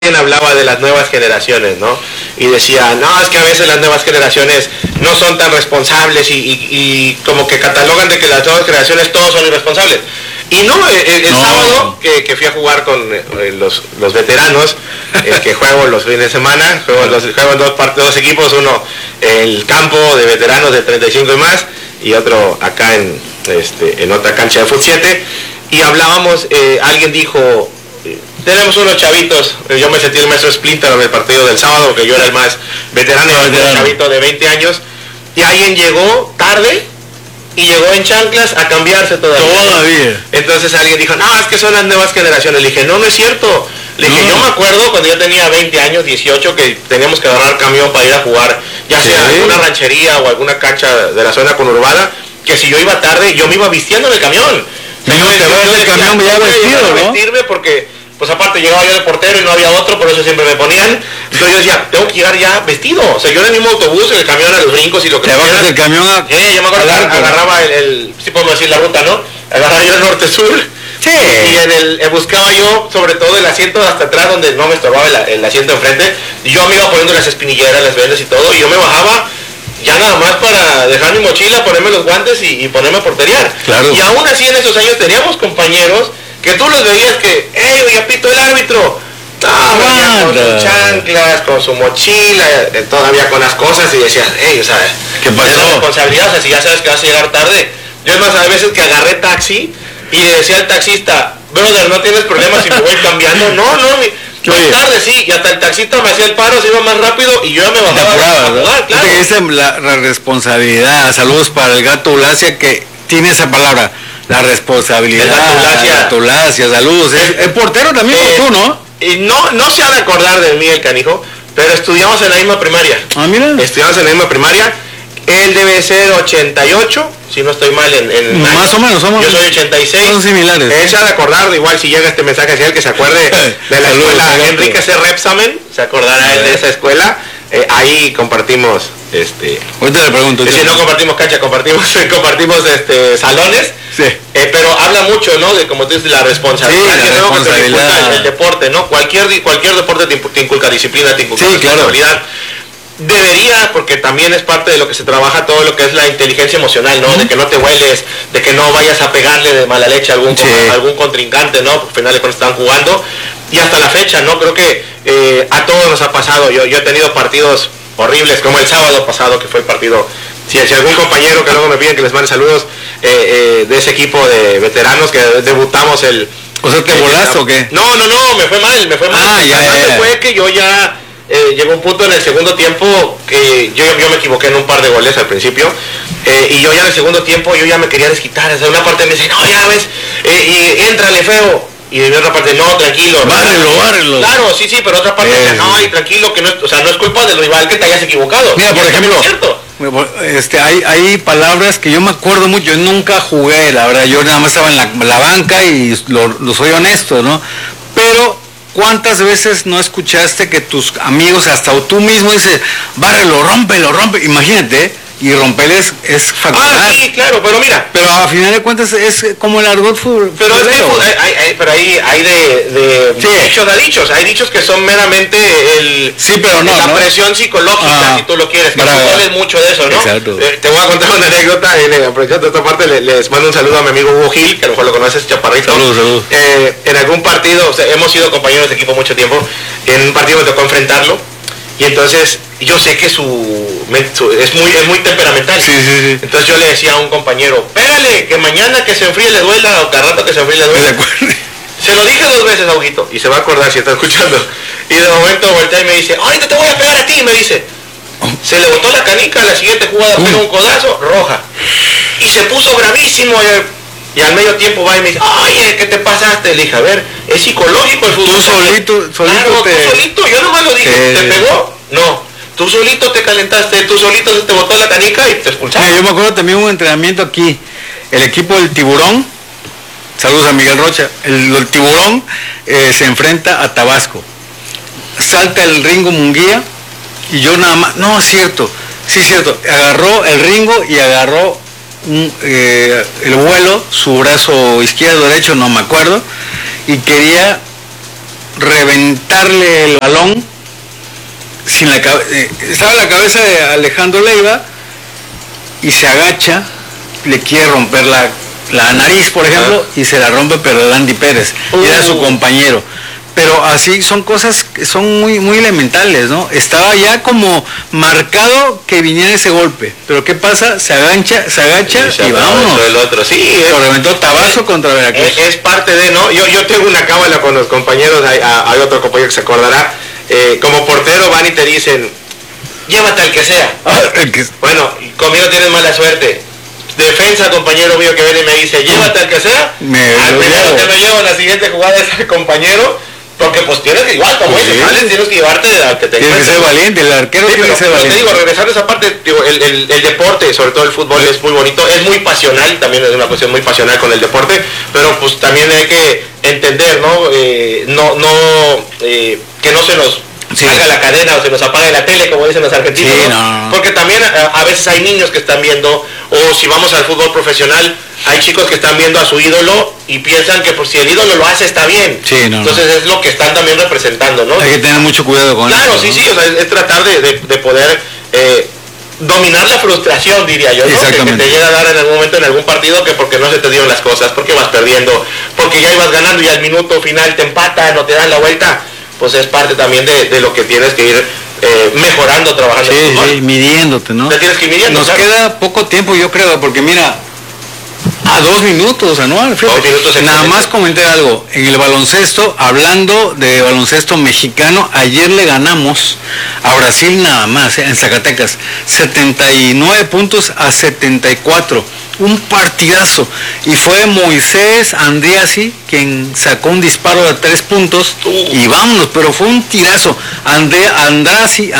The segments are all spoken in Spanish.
hablaba de las nuevas generaciones, ¿no? Y decía, no, es que a veces las nuevas generaciones no son tan responsables y como que catalogan de que las nuevas generaciones todos son irresponsables. Y no, el sábado que fui a jugar con los veteranos, que juego los fines de semana, juego en dos equipos, uno el campo de veteranos de 35 y más, y otro acá en otra cancha de fútbol 7, y hablábamos, alguien dijo, tenemos unos chavitos, yo me sentí el maestro Splinter en el partido del sábado, porque yo era el más veterano, un chavito de 20 años, y alguien llegó tarde, y llegó en chanclas a cambiarse todavía. Entonces alguien dijo, no, es que son las nuevas generaciones. Le dije, no es cierto. Le dije, yo me acuerdo cuando yo tenía 20 años, 18, que teníamos que agarrar camión para ir a jugar, ya sea alguna ranchería o alguna cancha de la zona conurbada, que si yo iba tarde, yo me iba vistiendo en el camión. Vestirme porque, pues aparte llegaba yo de portero y no había otro, por eso siempre me ponían. Entonces yo decía, tengo que llegar ya vestido. O sea, yo en el mismo autobús, en el camión, a los brincos y lo que te bajas del camión yo me acuerdo que agarraba sí podemos decir la ruta, ¿no? Agarraba yo el norte-sur. Sí. Y buscaba yo, sobre todo el asiento hasta atrás, donde no me estorbaba el asiento enfrente. Y yo me iba poniendo las espinilleras, las vendas y todo, y yo me bajaba ya nada más para dejar mi mochila, ponerme los guantes y ponerme a porterear. Claro. Y aún así en esos años teníamos compañeros que tú los veías que, ya pitó el árbitro. Con sus chanclas, con su mochila, todavía con las cosas, y decías, o sea, ¿qué pasó? Es la responsabilidad, o sea, si ya sabes que vas a llegar tarde. Yo es más, a veces que agarré taxi y le decía al taxista, brother, no tienes problemas si me voy cambiando. No, más tarde sí, y hasta el taxista me hacía el paro, se iba más rápido y yo ya me bajaba a jugar, claro. Dice la responsabilidad. Saludos para el gato Ulacia, que tiene esa palabra, la responsabilidad. El gato Ulacia, saludos. El portero también como tú, ¿no? Y no se ha de acordar de mí el canijo, pero estudiamos en la misma primaria. Ah, mira. Estudiamos en la misma primaria. Él debe ser 88, si no estoy mal en más o menos somos. Yo soy 86. Son similares. Él se ha de acordar, igual si llega este mensaje hacia él, que se acuerde de la escuela Enrique C. Repsamen, se acordará él de esa escuela. Ahí compartimos ahorita le pregunto. Si no compartimos cancha, compartimos salones. Sí. Pero habla mucho, ¿no? De, como tú dices, la responsabilidad. Sí, la responsabilidad. El deporte, ¿no? Cualquier deporte te inculca disciplina, te inculca responsabilidad. Claro. Debería, porque también es parte de lo que se trabaja, todo lo que es la inteligencia emocional, ¿no? De que no te hueles, de que no vayas a pegarle de mala leche a algún contrincante, ¿no? Porque al final de cuentas están jugando. Y hasta la fecha, ¿no? Creo que a todos nos ha pasado. Yo he tenido partidos horribles, como el sábado pasado, que fue el partido. Si algún compañero que luego me piden que les mande saludos de ese equipo de veteranos que debutamos ¿O sea, te volaste o qué? No, me fue mal. Fue que yo ya llegó un punto en el segundo tiempo que yo me equivoqué en un par de goles al principio, y yo ya en el segundo tiempo yo ya me quería desquitar. O sea, una parte me dice, no, ya ves, y éntrale feo. Y de otra parte, no, tranquilo. Bárrelo. Claro, sí, pero otra parte, no, y tranquilo, que no es culpa del rival que te hayas equivocado. Mira, por ejemplo, hay palabras que yo me acuerdo mucho. Yo nunca jugué, la verdad, yo nada más estaba en la banca y lo soy honesto, ¿no? Pero ¿cuántas veces no escuchaste que tus amigos, hasta tú mismo, dices, bárrelo, rómpelo, imagínate, y romperles es facultad? Sí, claro, pero mira. Pero a final de cuentas es como el argot pero hay de dichos a dichos. Hay dichos que son meramente la presión psicológica, si tú lo quieres, que tú hables mucho de eso, ¿no? Exacto. Te voy a contar una anécdota, aprovechando esta parte, les mando un saludo a mi amigo Hugo Gil, que a lo mejor lo conoces, chaparrito. Salud. En algún partido, hemos sido compañeros de equipo mucho tiempo, en un partido me tocó enfrentarlo, y entonces yo sé que es muy temperamental. Sí. Entonces yo le decía a un compañero, pégale, que mañana que se enfríe le duela, o cada rato que se enfríe le duela. Se lo dije 2 veces a Huguito, y se va a acordar si está escuchando. Y de momento voltea y me dice, ahorita te voy a pegar a ti, me dice. Se le botó la canica, la siguiente jugada pega un codazo, roja. Y se puso bravísimo. Y al medio tiempo va y me dice, oye, ¿qué te pasaste? Le dije, a ver, es psicológico el fútbol. Tú solito tú solito, yo nomás lo dije, ¿te pegó? No. Tú solito te calentaste, tú solito se te botó la canica y te expulsaste. Yo me acuerdo también un entrenamiento aquí, el equipo del Tiburón, saludos a Miguel Rocha, el Tiburón se enfrenta a Tabasco. Salta el Ringo Munguía y yo nada más, no, es cierto, agarró el Ringo y agarró el vuelo, su brazo izquierdo, derecho, no me acuerdo, y quería reventarle el balón sin estaba la cabeza de Alejandro Leiva y se agacha, le quiere romper la nariz, por ejemplo, y se la rompe, pero Dandy Pérez, y era su compañero. Pero así son cosas que son muy, muy elementales, ¿no? Estaba ya como marcado que viniera ese golpe, pero ¿qué pasa? Se agacha y vámonos. El otro, sí. Lo reventó Tabazo contra Veracruz. Es parte de, ¿no? Yo tengo una cábala con los compañeros, hay otro compañero que se acordará, como portero van y te dicen, llévate al que sea. Bueno, conmigo tienes mala suerte. Defensa, compañero mío que viene y me dice, llévate al que sea, al primero que me llevo en la siguiente jugada es el compañero. Porque pues tienes que, igual como dices, ¿vale? Tienes que llevarte al que te tienes que ser valiente, el arquero tiene que ser valiente. Te digo, regresando a esa parte, digo, el deporte, sobre todo el fútbol, es muy bonito, es muy pasional, también es una cuestión muy pasional con el deporte, pero pues también hay que entender, ¿no? Que no se nos salga la cadena o se nos apague la tele, como dicen los argentinos, ¿no? Porque también a veces hay niños que están viendo, o si vamos al fútbol profesional, hay chicos que están viendo a su ídolo y piensan que por si el ídolo lo hace está bien. Entonces es lo que están también representando, ¿no? Hay que tener mucho cuidado con eso. Claro, sí, o sea, es tratar de poder dominar la frustración, diría yo, ¿no? Que te llega a dar en algún momento en algún partido, que porque no se te dieron las cosas, porque vas perdiendo, porque ya ibas ganando y al minuto final te empatan o te dan la vuelta, pues es parte también de lo que tienes que ir mejorando, trabajando. Sí, midiéndote, ¿no? Te tienes que ir midiendo. Nos queda poco tiempo, yo creo, porque mira, a 2 minutos, anual. Nada más comentar algo. En el baloncesto, hablando de baloncesto mexicano, ayer le ganamos a Brasil nada más, en Zacatecas, 79 puntos a 74. Un partidazo. Y fue Moisés Andriasi quien sacó un disparo de 3 puntos y vámonos, pero fue un tirazo. Andriasi,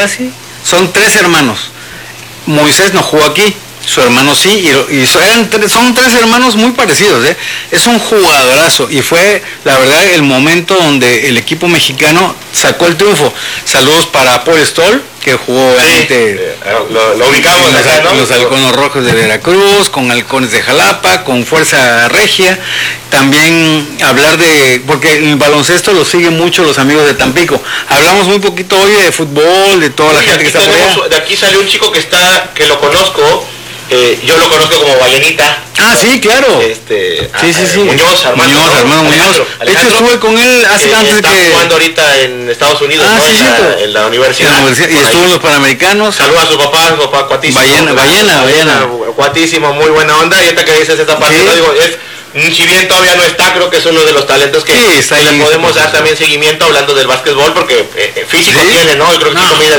son 3 hermanos. Moisés no jugó aquí, su hermano sí, y son 3 hermanos muy parecidos, ¿eh? Es un jugadorazo y fue la verdad el momento donde el equipo mexicano sacó el triunfo. Saludos para Paul Stoll, que jugó obviamente, lo ubicamos en acá, ¿no? Los Halcones Rojos de Veracruz, con Halcones de Jalapa, con Fuerza Regia. También hablar porque en el baloncesto lo siguen mucho los amigos de Tampico. Hablamos muy poquito hoy de fútbol, de toda la gente que está por allá. De aquí salió un chico que lo conozco. Yo lo conozco como Ballenita. Ah, sí, claro. Sí. Muñoz, Armando Muñoz. De hecho, estuve con él antes está jugando ahorita en Estados Unidos, ¿no? En la universidad. Y estuvo en los Panamericanos. Saluda a su papá cuatísimo. Ballena. Cuatísimo, muy buena onda. Y ahorita que dices esta parte, ¿no? Digo, si bien todavía no está, creo que es uno de los talentos que le podemos dar también seguimiento, hablando del básquetbol, porque físico tiene, ¿no? Yo creo que mide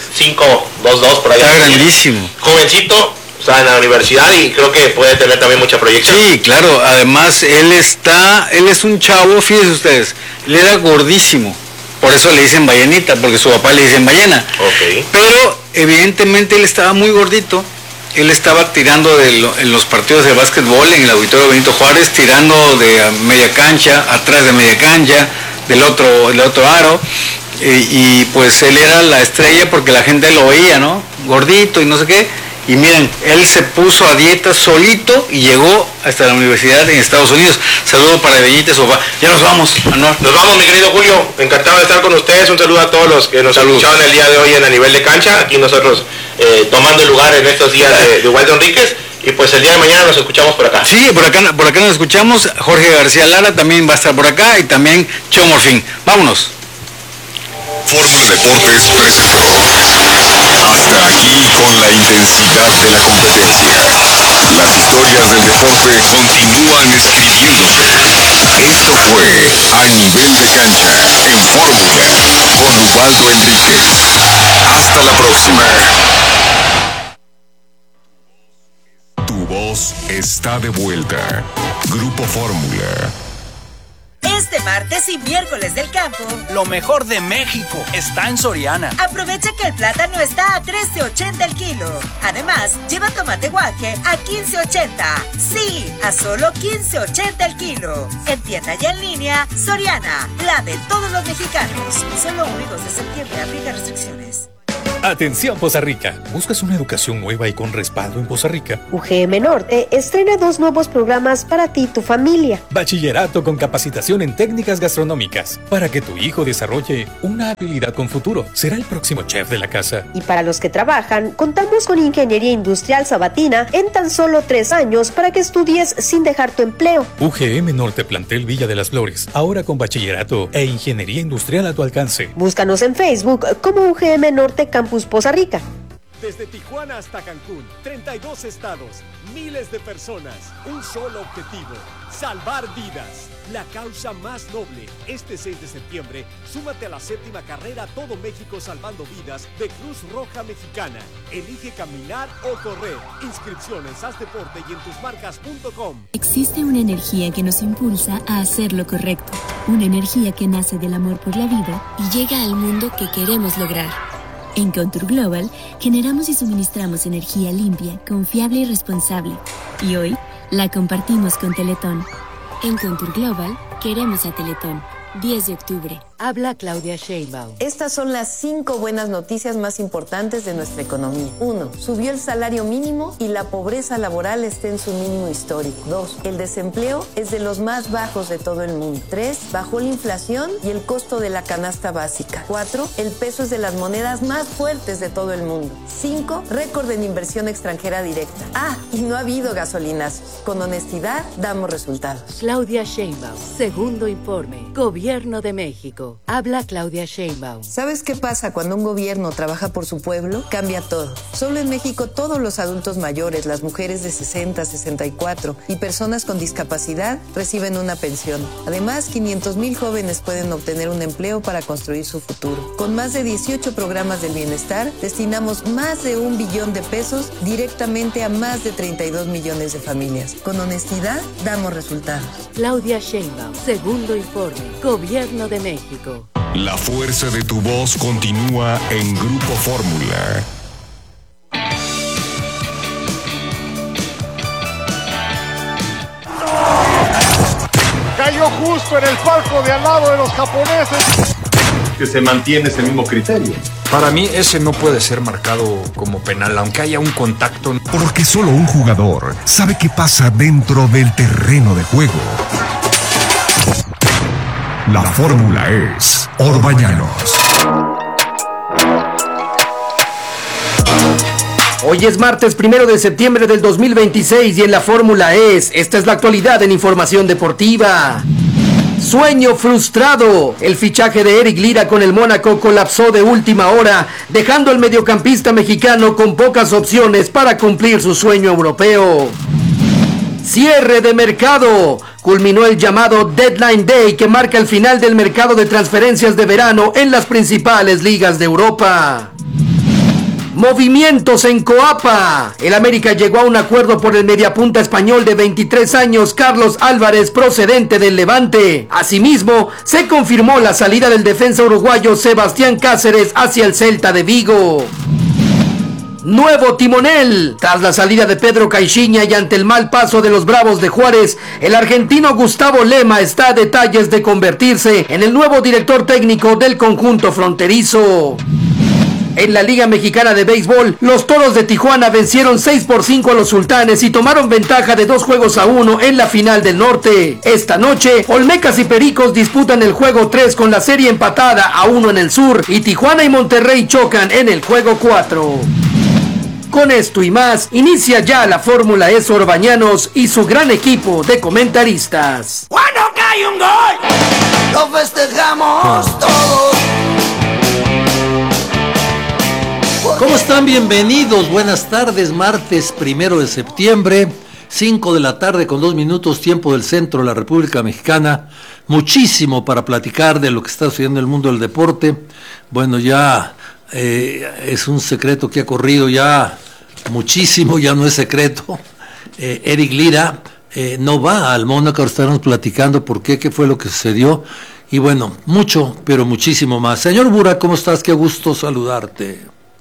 2'5", por ahí. Está grandísimo. Jovencito. Está en la universidad y creo que puede tener también mucha proyección. Sí, claro, además él es un chavo, fíjense ustedes, él era gordísimo, por eso le dicen ballenita, porque su papá le dicen ballena. Pero evidentemente él estaba muy gordito, él estaba tirando en los partidos de básquetbol en el Auditorio Benito Juárez, tirando de media cancha, atrás de media cancha, del otro aro, y pues él era la estrella porque la gente lo veía, ¿no? Gordito y no sé qué. Y miren, él se puso a dieta solito y llegó hasta la universidad en Estados Unidos. Saludo para Bellita y su papá. Ya nos vamos, Anuar. Nos vamos, mi querido Julio. Encantado de estar con ustedes. Un saludo a todos los que nos escucharon el día de hoy en A Nivel de Cancha. Aquí nosotros tomando el lugar en estos días de Waldo Enríquez. Y pues el día de mañana nos escuchamos por acá. Sí, por acá nos escuchamos. Jorge García Lara también va a estar por acá. Y también Cheo Morfín. Vámonos. Fórmula Deportes presentó. Hasta aquí con la intensidad de la competencia. Las historias del deporte continúan escribiéndose. Esto fue A Nivel de Cancha en Fórmula con Ubaldo Enríquez. Hasta la próxima. Tu voz está de vuelta. Grupo Fórmula. Este martes y miércoles del campo, lo mejor de México está en Soriana. Aprovecha que el plátano está a $13.80 el kilo. Además, lleva tomate guaje a $15.80. Sí, a solo $15.80 el kilo. En tienda y en línea, Soriana, la de todos los mexicanos. Solo únicos de septiembre, aplica restricciones. Atención Poza Rica, ¿buscas una educación nueva y con respaldo en Poza Rica? UGM Norte estrena 2 nuevos programas para ti y tu familia. Bachillerato con capacitación en técnicas gastronómicas, para que tu hijo desarrolle una habilidad con futuro. Será el próximo chef de la casa. Y para los que trabajan, contamos con Ingeniería Industrial Sabatina en tan solo 3 años para que estudies sin dejar tu empleo. UGM Norte Plantel Villa de las Flores, ahora con bachillerato e ingeniería industrial a tu alcance. Búscanos en Facebook como UGM Norte Campus Poza Rica. Desde Tijuana hasta Cancún, 32 estados, miles de personas, un solo objetivo, salvar vidas. La causa más noble. Este 6 de septiembre, súmate a la 7ª carrera Todo México Salvando Vidas de Cruz Roja Mexicana. Elige caminar o correr. Inscripciones, haz deporte y en tusmarcas.com. Existe una energía que nos impulsa a hacer lo correcto. Una energía que nace del amor por la vida y llega al mundo que queremos lograr. En Contour Global generamos y suministramos energía limpia, confiable y responsable. Y hoy la compartimos con Teletón. En Contour Global queremos a Teletón. 10 de octubre. Habla Claudia Sheinbaum. Estas son las 5 buenas noticias más importantes de nuestra economía. 1. Subió el salario mínimo y la pobreza laboral está en su mínimo histórico. 2. El desempleo es de los más bajos de todo el mundo. 3. Bajó la inflación y el costo de la canasta básica. 4. El peso es de las monedas más fuertes de todo el mundo. 5. Récord en inversión extranjera directa. Y no ha habido gasolinazos. Con honestidad damos resultados. Claudia Sheinbaum. Segundo informe. Gobierno de México. Habla Claudia Sheinbaum. ¿Sabes qué pasa cuando un gobierno trabaja por su pueblo? Cambia todo. Solo en México todos los adultos mayores, las mujeres de 60, 64 y personas con discapacidad reciben una pensión. Además, 500,000 jóvenes pueden obtener un empleo para construir su futuro. Con más de 18 programas del bienestar, destinamos más de 1 billón de pesos directamente a más de 32 millones de familias. Con honestidad, damos resultados. Claudia Sheinbaum. Segundo informe. Gobierno de México. La fuerza de tu voz continúa en Grupo Fórmula. Cayó justo en el palco de al lado de los japoneses. Que se mantiene ese mismo criterio. Para mí ese no puede ser marcado como penal, aunque haya un contacto. Porque solo un jugador sabe qué pasa dentro del terreno de juego. La fórmula es Orbañanos. Hoy es martes 1 de septiembre del 2026 y en la fórmula esta es la actualidad en información deportiva. Sueño frustrado. El fichaje de Eric Lira con el Mónaco colapsó de última hora, dejando al mediocampista mexicano con pocas opciones para cumplir su sueño europeo. Cierre de mercado. Culminó el llamado Deadline Day que marca el final del mercado de transferencias de verano en las principales ligas de Europa. Movimientos en Coapa. El América llegó a un acuerdo por el mediapunta español de 23 años, Carlos Álvarez, procedente del Levante. Asimismo, se confirmó la salida del defensa uruguayo Sebastián Cáceres hacia el Celta de Vigo. Nuevo timonel. Tras la salida de Pedro Caixinha y ante el mal paso de los Bravos de Juárez, el argentino Gustavo Lema está a detalles de convertirse en el nuevo director técnico del conjunto fronterizo. En la Liga Mexicana de Béisbol, los Toros de Tijuana vencieron 6-5 a los Sultanes y tomaron ventaja de 2-1 en la final del norte. Esta noche, Olmecas y Pericos disputan el juego 3 con la serie empatada a 1 en el sur y Tijuana y Monterrey chocan en el juego 4. Con esto y más, inicia ya la Fórmula E Orbañanos y su gran equipo de comentaristas. Cuando cae un gol, lo festejamos todos. ¿Cómo están? Bienvenidos, buenas tardes, martes 1 de septiembre, 5 de la tarde con 2 minutos, tiempo del centro de la República Mexicana. Muchísimo para platicar de lo que está sucediendo en el mundo del deporte. Bueno, ya es un secreto que ha corrido ya muchísimo, ya no es secreto. Eric Lira no va al Mónaco, ahora estaremos platicando por qué fue lo que sucedió. Y bueno, mucho, pero muchísimo más. Señor Bura, ¿cómo estás? Qué gusto saludarte.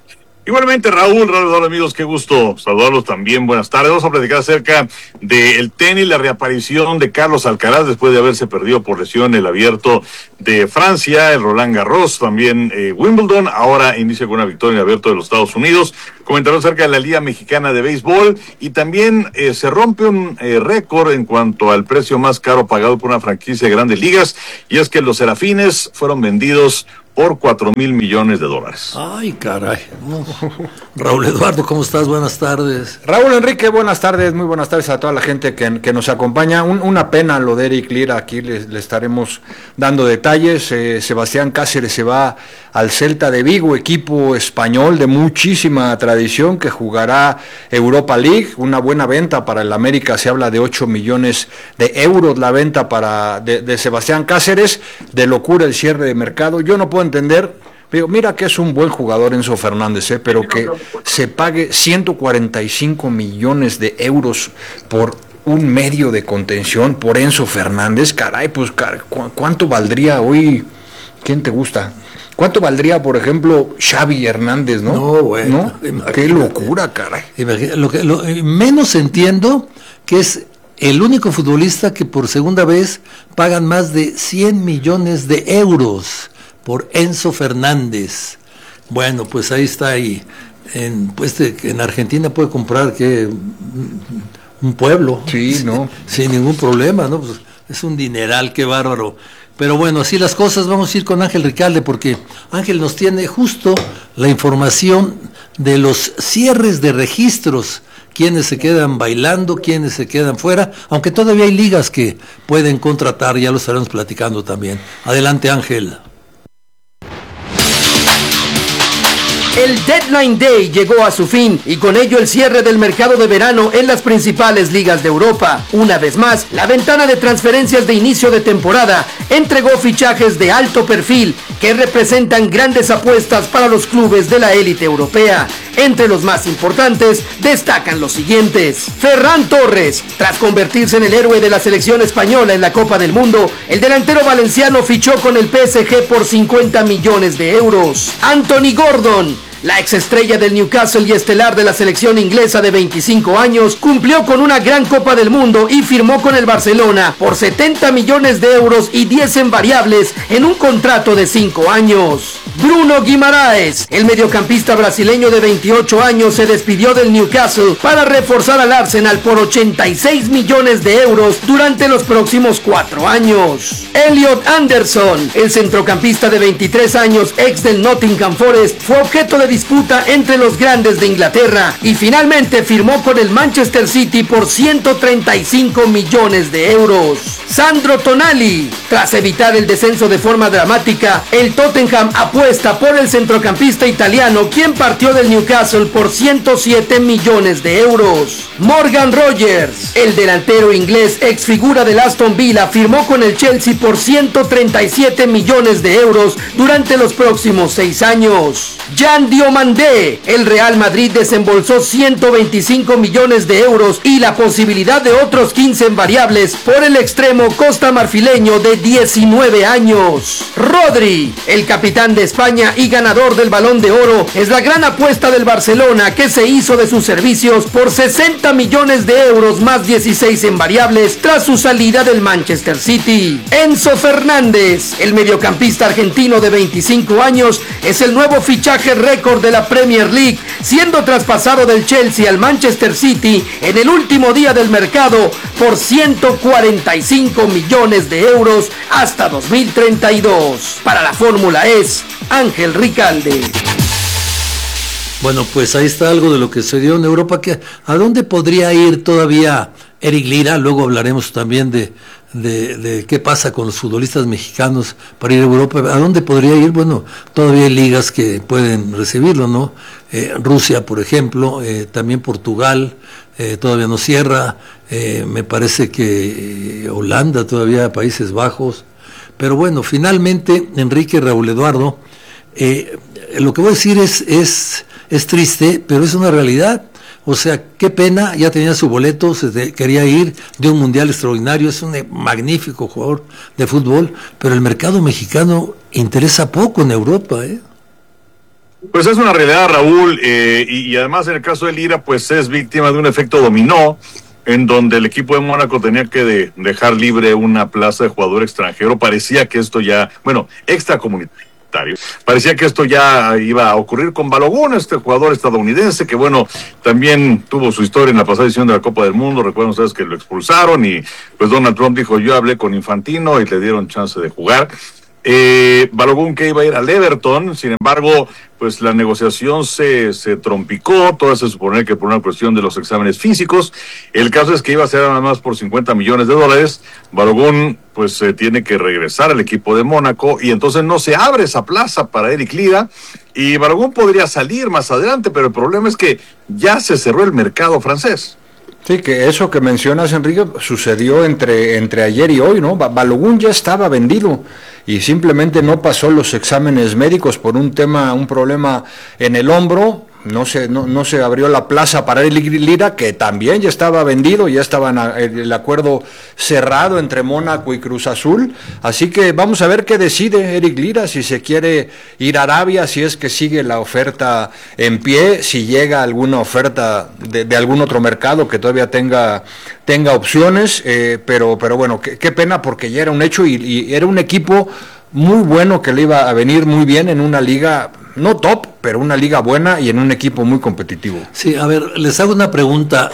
Igualmente, Raúl, amigos, qué gusto saludarlos también. Buenas tardes. Vamos a platicar acerca del tenis, la reaparición de Carlos Alcaraz después de haberse perdido por lesión el Abierto de Francia, el Roland Garros, también Wimbledon. Ahora inicia con una victoria en el Abierto de los Estados Unidos. Comentaremos acerca de la Liga Mexicana de Béisbol y también se rompe un récord en cuanto al precio más caro pagado por una franquicia de Grandes Ligas, y es que los Serafines fueron vendidos por $4,000 millones. Ay, caray. No. Raúl Eduardo, ¿cómo estás? Buenas tardes. Raúl Enrique, buenas tardes, muy buenas tardes a toda la gente que nos acompaña. Una pena lo de Eric Lira, aquí le estaremos dando detalles. Sebastián Cáceres se va al Celta de Vigo, equipo español de muchísima tradición que jugará Europa League. Una buena venta para el América, se habla de 8 millones de euros la venta de Sebastián Cáceres. De locura el cierre de mercado. Yo no puedo entender, digo, mira que es un buen jugador Enzo Fernández, pero que se pague 145 millones de euros por un medio de contención por Enzo Fernández. Caray, pues ¿cuánto valdría hoy? ¿Quién te gusta? ¿Cuánto valdría, por ejemplo, Xavi Hernández, no? No, bueno. ¿No? Qué locura, caray. Lo menos entiendo que es el único futbolista que por segunda vez pagan más de 100 millones de euros por Enzo Fernández. Bueno, pues ahí está. Y en Argentina puede comprar un pueblo. Sí, ¿no? Sin ningún problema, ¿no? Pues es un dineral, qué bárbaro. Pero bueno, así las cosas. Vamos a ir con Ángel Ricalde, porque Ángel nos tiene justo la información de los cierres de registros, quienes se quedan bailando, quienes se quedan fuera, aunque todavía hay ligas que pueden contratar, ya lo estaremos platicando también. Adelante, Ángel. El Deadline Day llegó a su fin y con ello el cierre del mercado de verano en las principales ligas de Europa. Una vez más, la ventana de transferencias de inicio de temporada entregó fichajes de alto perfil que representan grandes apuestas para los clubes de la élite europea. Entre los más importantes destacan los siguientes. Ferran Torres, tras convertirse en el héroe de la selección española en la Copa del Mundo, el delantero valenciano fichó con el PSG por 50 millones de euros. Anthony Gordon, la exestrella del Newcastle y estelar de la selección inglesa de 25 años, cumplió con una gran Copa del Mundo y firmó con el Barcelona por 70 millones de euros y 10 en variables en un contrato de 5 años. Bruno Guimaraes, el mediocampista brasileño de 28 años, se despidió del Newcastle para reforzar al Arsenal por 86 millones de euros durante los próximos 4 años. Elliot Anderson, el centrocampista de 23 años, ex del Nottingham Forest, fue objeto de disputa entre los grandes de Inglaterra y finalmente firmó con el Manchester City por 135 millones de euros. Sandro Tonali, tras evitar el descenso de forma dramática, el Tottenham apuesta por el centrocampista italiano, quien partió del Newcastle por 107 millones de euros. Morgan Rogers, el delantero inglés ex figura del Aston Villa, firmó con el Chelsea por 137 millones de euros durante los próximos 6 años. Jan Diomandé, el Real Madrid desembolsó 125 millones de euros y la posibilidad de otros 15 en variables por el extremo costamarfileño de 19 años. Rodri, el capitán de España y ganador del Balón de Oro, es la gran apuesta del Barcelona, que se hizo de sus servicios por 60 millones de euros más 16 en variables tras su salida del Manchester City. Enzo Fernández, el mediocampista argentino de 25 años, es el nuevo fichaje récord de la Premier League, siendo traspasado del Chelsea al Manchester City en el último día del mercado por 145 millones de euros hasta 2032. Para la Fórmula es Ángel Ricalde. Bueno, pues ahí está algo de lo que se dio en Europa. ¿A dónde podría ir todavía Eric Lira? Luego hablaremos también de qué pasa con los futbolistas mexicanos para ir a Europa. ¿A dónde podría ir? Bueno, todavía hay ligas que pueden recibirlo, ¿no? Rusia, por ejemplo, también Portugal, todavía no cierra, me parece que Holanda todavía, Países Bajos. Pero bueno, finalmente, Enrique, Raúl Eduardo, lo que voy a decir es triste, pero es una realidad. O sea, qué pena, ya tenía su boleto, quería ir de un mundial extraordinario, es un magnífico jugador de fútbol, pero el mercado mexicano interesa poco en Europa, ¿eh? Pues es una realidad, Raúl, y además en el caso de Lira, pues es víctima de un efecto dominó, en donde el equipo de Mónaco tenía que dejar libre una plaza de jugador extranjero. Parecía que esto ya, extracomunitario, parecía que esto ya iba a ocurrir con Balogun, este jugador estadounidense, que también tuvo su historia en la pasada edición de la Copa del Mundo. Recuerdan ustedes que lo expulsaron y pues Donald Trump dijo, yo hablé con Infantino y le dieron chance de jugar. Balogun, que iba a ir al Everton, sin embargo, pues la negociación se trompicó, todo se supone que por una cuestión de los exámenes físicos. El caso es que iba a ser nada más por $50 millones. Balogun pues tiene que regresar al equipo de Mónaco y entonces no se abre esa plaza para Eric Lira, y Balogun podría salir más adelante, pero el problema es que ya se cerró el mercado francés. Sí, que eso que mencionas, Enrique, sucedió entre ayer y hoy, ¿no? Balogun ya estaba vendido y simplemente no pasó los exámenes médicos por un problema en el hombro. No se abrió la plaza para Eric Lira, que también ya estaba vendido, ya estaba el acuerdo cerrado entre Mónaco y Cruz Azul. Así que vamos a ver qué decide Eric Lira, si se quiere ir a Arabia, si es que sigue la oferta en pie, si llega alguna oferta de algún otro mercado que todavía tenga opciones, pero bueno, qué pena, porque ya era un hecho y era un equipo muy bueno que le iba a venir muy bien en una liga no top, pero una liga buena y en un equipo muy competitivo. Sí, a ver, les hago una pregunta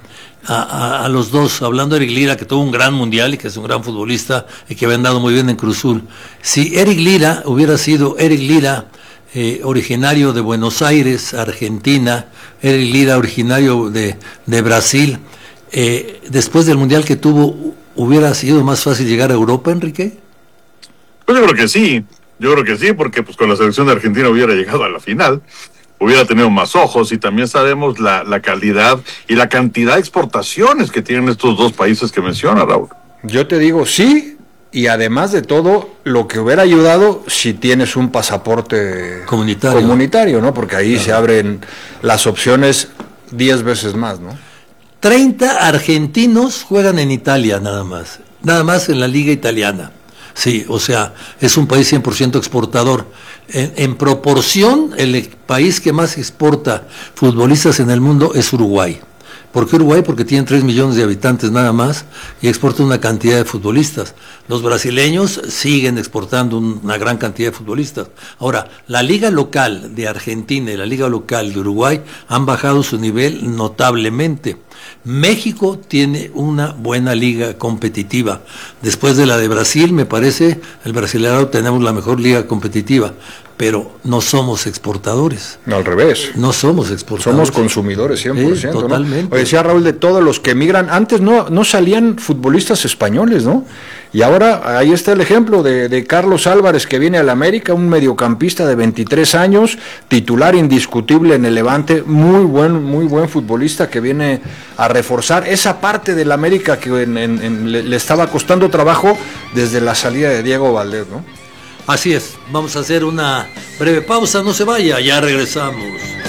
a los dos, hablando de Eric Lira, que tuvo un gran mundial y que es un gran futbolista y que había andado muy bien en Cruz Azul. Si Eric Lira hubiera sido Eric Lira, originario de Buenos Aires, Argentina, Eric Lira, originario de Brasil, después del mundial que tuvo, ¿hubiera sido más fácil llegar a Europa, Enrique? Pues yo creo que sí, porque pues con la selección de Argentina hubiera llegado a la final, hubiera tenido más ojos, y también sabemos la calidad y la cantidad de exportaciones que tienen estos dos países que menciona, Raúl. Yo te digo sí, y además de todo, lo que hubiera ayudado si tienes un pasaporte comunitario, ¿no? Porque ahí se abren las opciones 10 veces más, ¿no? 30 argentinos juegan en Italia nada más en la liga italiana. Sí, o sea, es un país 100% exportador. En proporción, el país que más exporta futbolistas en el mundo es Uruguay. ¿Por qué Uruguay? Porque tiene 3 millones de habitantes nada más y exporta una cantidad de futbolistas. Los brasileños siguen exportando una gran cantidad de futbolistas. Ahora, la liga local de Argentina y la liga local de Uruguay han bajado su nivel notablemente. México tiene una buena liga competitiva. Después de la de Brasil, me parece, el brasileño tenemos la mejor liga competitiva, pero no somos exportadores. No, al revés. No somos exportadores. Somos consumidores 100%. Sí, totalmente. ¿no? Decía Raúl, de todos los que emigran, antes no salían futbolistas españoles, ¿no? Y ahora ahí está el ejemplo de Carlos Álvarez, que viene al América, un mediocampista de 23 años, titular indiscutible en el Levante, muy buen futbolista que viene a reforzar esa parte del América que le estaba costando trabajo desde la salida de Diego Valdés, ¿no? Así es, vamos a hacer una breve pausa, no se vaya, ya regresamos.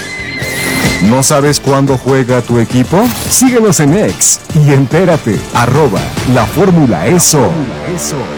¿No sabes cuándo juega tu equipo? Síguenos en X y entérate, @La Fórmula ESO.